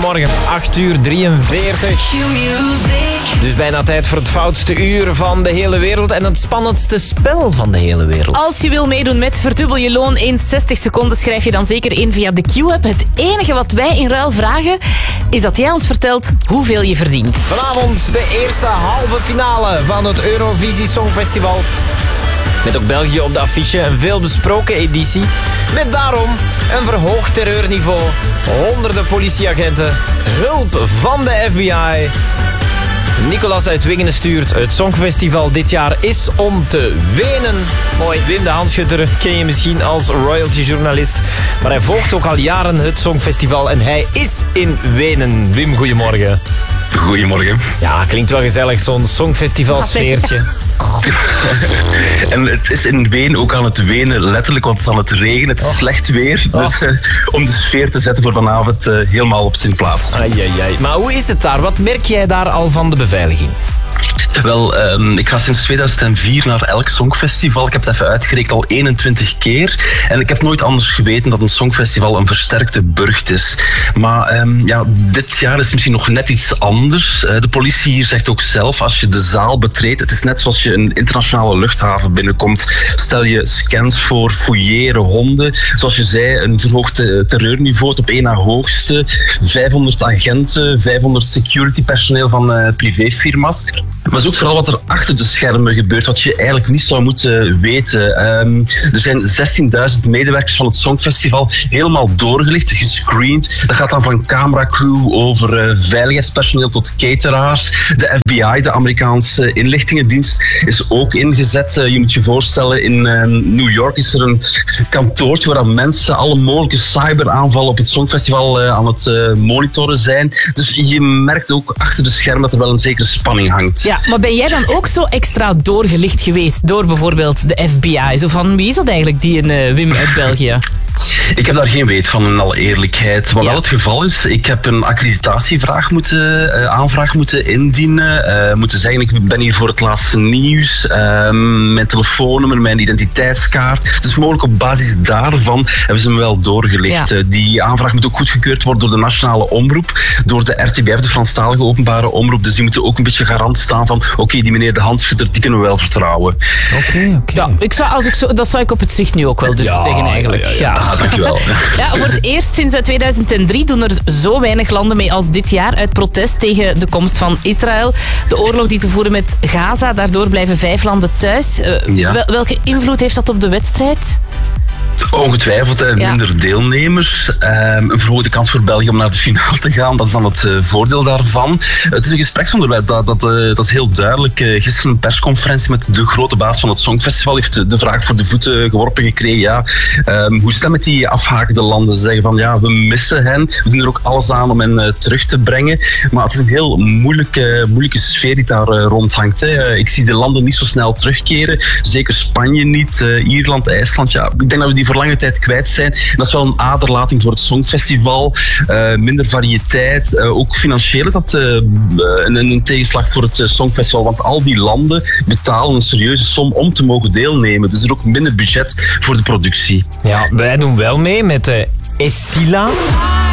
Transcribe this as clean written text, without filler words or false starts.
goedemorgen. 8:43. Dus bijna tijd voor het foutste uur van de hele wereld en het spannendste spel van de hele wereld. Als je wil meedoen met Verdubbel je loon in 60 seconden, schrijf je dan zeker in via de Q-app. Het enige wat wij in ruil vragen, is dat jij ons vertelt hoeveel je verdient. Vanavond de eerste halve finale van het Eurovisie Songfestival. Met ook België op de affiche, een veelbesproken editie. Met daarom een verhoogd terreurniveau, honderden politieagenten, hulp van de FBI. Nicolas uit Wingenen stuurt: het Songfestival dit jaar is om te wenen. Mooi. Wim de Handschutter ken je misschien als royalty-journalist. Maar hij volgt ook al jaren het Songfestival en hij is in Wenen. Wim, goedemorgen. Goedemorgen. Ja, klinkt wel gezellig, zo'n Songfestival-sfeertje. En het is in Wenen ook aan het wenen, letterlijk, want het is aan het regenen. Het is slecht weer. Dus om de sfeer te zetten voor vanavond helemaal op zijn plaats. Ai. Maar hoe is het daar? Wat merk jij daar al van de beveiliging? Wel, ik ga sinds 2004 naar elk Songfestival. Ik heb het even uitgerekend al 21 keer. En ik heb nooit anders geweten dat een Songfestival een versterkte burcht is. Maar dit jaar is misschien nog net iets anders. De politie hier zegt ook zelf, als je de zaal betreedt, het is net zoals je een internationale luchthaven binnenkomt. Stel je scans voor, fouilleren, honden. Zoals je zei, een verhoogd terreurniveau, het op één na hoogste. 500 agenten, 500 security personeel van privéfirma's. Maar het is ook vooral wat er achter de schermen gebeurt, wat je eigenlijk niet zou moeten weten. Er zijn 16.000 medewerkers van het Songfestival helemaal doorgelicht, gescreend. Dat gaat dan van cameracrew over veiligheidspersoneel tot cateraars. De FBI, de Amerikaanse inlichtingendienst, is ook ingezet. Je moet je voorstellen, in New York is er een kantoortje waar mensen alle mogelijke cyberaanvallen op het Songfestival aan het monitoren zijn. Dus je merkt ook achter de schermen dat er wel een zekere spanning hangt. Ja, maar ben jij dan ook zo extra doorgelicht geweest door bijvoorbeeld de FBI? Zo van, wie is dat eigenlijk, die Wim uit België? Ik heb daar geen weet van, in alle eerlijkheid. Wat wel het geval is, ik heb een accreditatievraag moeten indienen. Moeten zeggen, ik ben hier voor het laatste nieuws. Mijn telefoonnummer, mijn identiteitskaart. Dus mogelijk op basis daarvan hebben ze me wel doorgelicht. Ja. Die aanvraag moet ook goedgekeurd worden door de nationale omroep, door de RTBF, de Franstalige openbare omroep. Dus die moeten ook een beetje garant staan van, oké, die meneer de Handschutter, die kunnen we wel vertrouwen. Oké. Ja, dat zou ik op het zicht nu ook wel durven zeggen eigenlijk. Ja. Dankjewel. Ja, voor het eerst sinds 2003 doen er zo weinig landen mee als dit jaar uit protest tegen de komst van Israël. De oorlog die ze voeren met Gaza, daardoor blijven 5 landen thuis. Welke invloed heeft dat op de wedstrijd? Ongetwijfeld, minder deelnemers. Een verhoogde kans voor België om naar de finale te gaan. Dat is dan het voordeel daarvan. Het is een gespreksonderwerp, dat is heel duidelijk. Gisteren een persconferentie met de grote baas van het Songfestival heeft de vraag voor de voeten geworpen gekregen. Hoe is dat met die afhakende landen? Ze zeggen van, we missen hen. We doen er ook alles aan om hen terug te brengen. Maar het is een heel moeilijke sfeer die daar rondhangt. Ik zie de landen niet zo snel terugkeren. Zeker Spanje niet. Ierland, IJsland. Ik denk dat we die voor lange tijd kwijt zijn. En dat is wel een aderlating voor het Songfestival. Minder variëteit. Ook financieel is dat een tegenslag voor het Songfestival. Want al die landen betalen een serieuze som om te mogen deelnemen. Dus er is ook minder budget voor de productie. Ja, wij doen wel mee met Esila.